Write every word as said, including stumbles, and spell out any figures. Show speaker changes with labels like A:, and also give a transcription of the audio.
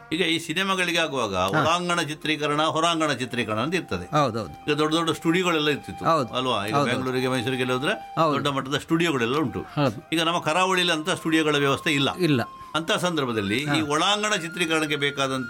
A: ಈಗ ಈ ಸಿನಿಮಾಗಳಿಗೆ ಆಗುವಾಗ ಒಳಾಂಗಣ ಚಿತ್ರೀಕರಣ, ಹೊರಾಂಗಣ ಚಿತ್ರೀಕರಣ ಅಂತ ಇರ್ತದೆ.
B: ಹೌದೌದು.
A: ಈಗ ದೊಡ್ಡ ದೊಡ್ಡ ಸ್ಟುಡಿಯೋಗಳೆಲ್ಲ ಇರ್ತಿತ್ತು ಅಲ್ವಾ? ಈಗ ಬೆಂಗಳೂರಿಗೆ, ಮೈಸೂರಿಗೆ ಹೋದ್ರೆ ದೊಡ್ಡ ಮಟ್ಟದ ಸ್ಟುಡಿಯೋಗಳೆಲ್ಲ ಉಂಟು. ಈಗ ನಮ್ಮ ಕರಾವಳಿಯಲ್ಲಿ ಅಂತ ಸ್ಟುಡಿಯೋಗಳ ವ್ಯವಸ್ಥೆ ಇಲ್ಲ.
B: ಇಲ್ಲ.
A: ಅಂತ ಸಂದರ್ಭದಲ್ಲಿ ಈ ಒಳಾಂಗಣ ಚಿತ್ರೀಕರಣಕ್ಕೆ ಬೇಕಾದಂತ